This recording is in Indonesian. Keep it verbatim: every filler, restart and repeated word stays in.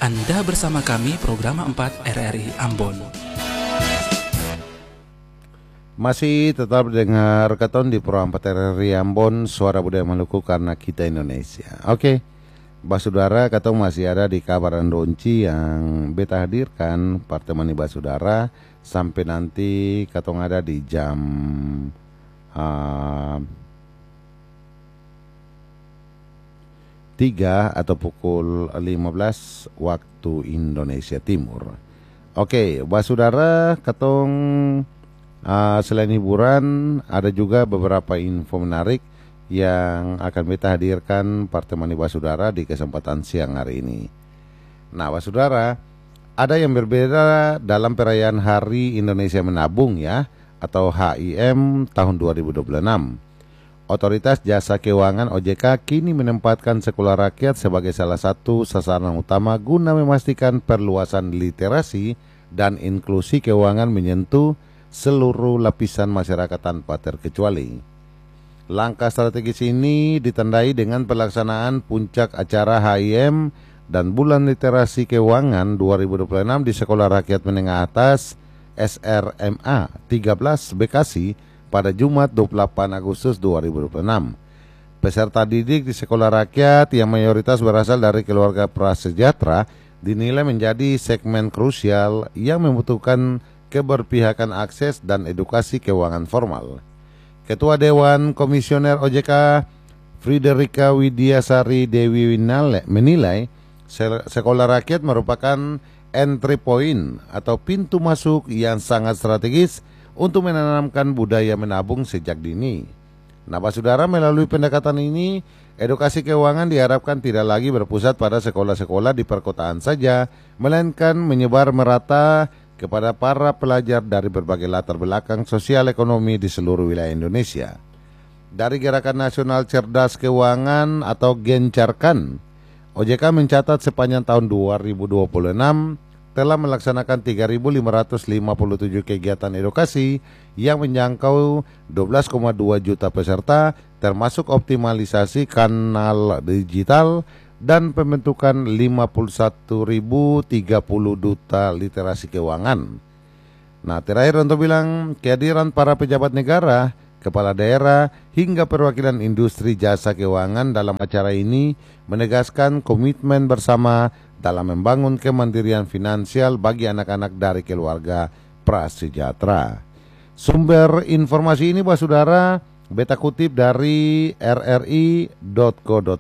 Anda bersama kami program empat R R I Ambon. Masih tetap dengar keton di Pro empat R R I Ambon, Suara Budaya Maluku karena kita Indonesia. Oke, Basudara, ketong masih ada di Kabaran Ronci yang beta hadirkan partemani Basudara sampai nanti ketong ada di jam uh, tiga atau pukul lima belas waktu Indonesia Timur. Oke, Basudara, ketong uh, selain hiburan ada juga beberapa info menarik yang akan kita hadirkan partemani Basudara di kesempatan siang hari ini. Nah, Basudara, ada yang berbeda dalam perayaan Hari Indonesia Menabung ya, atau H I M tahun dua ribu dua puluh enam. Otoritas Jasa Keuangan O J K kini menempatkan sekolah rakyat sebagai salah satu sasaran utama guna memastikan perluasan literasi dan inklusi keuangan menyentuh seluruh lapisan masyarakat tanpa terkecuali. Langkah strategis ini ditandai dengan pelaksanaan puncak acara H I M dan Bulan Literasi Keuangan dua ribu dua puluh enam di Sekolah Rakyat Menengah Atas S R M A tiga belas Bekasi pada Jumat dua puluh delapan Agustus dua ribu dua puluh enam. Peserta didik di sekolah rakyat yang mayoritas berasal dari keluarga prasejahtera dinilai menjadi segmen krusial yang membutuhkan keberpihakan akses dan edukasi keuangan formal. Ketua Dewan Komisioner O J K Friderika Widiasari Dewi Winale menilai sekolah rakyat merupakan entry point atau pintu masuk yang sangat strategis untuk menanamkan budaya menabung sejak dini. Nah, Saudara, melalui pendekatan ini, edukasi keuangan diharapkan tidak lagi berpusat pada sekolah-sekolah di perkotaan saja, melainkan menyebar merata kepada para pelajar dari berbagai latar belakang sosial ekonomi di seluruh wilayah Indonesia. Dari Gerakan Nasional Cerdas Keuangan atau Gencarkan, O J K mencatat sepanjang tahun dua ribu dua puluh enam telah melaksanakan tiga ribu lima ratus lima puluh tujuh kegiatan edukasi yang menjangkau dua belas koma dua juta peserta, termasuk optimalisasi kanal digital dan pembentukan lima puluh satu ribu tiga puluh duta literasi keuangan. Nah, terakhir untuk bilang kehadiran para pejabat negara, kepala daerah, hingga perwakilan industri jasa keuangan dalam acara ini menegaskan komitmen bersama dalam membangun kemandirian finansial bagi anak-anak dari keluarga prasejahtera. Sumber informasi ini, Basudara, beta kutip dari r r i dot co dot